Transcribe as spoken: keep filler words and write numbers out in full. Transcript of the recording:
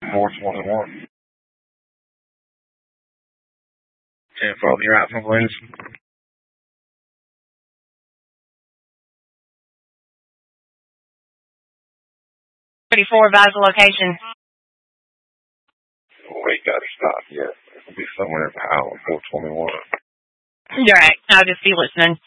four twenty-one. ten four, you're out from Glenson. thirty-four, advise the location. We got to stop yet. It'll be somewhere in Powell, four twenty-one. You're right. I'll just be listening.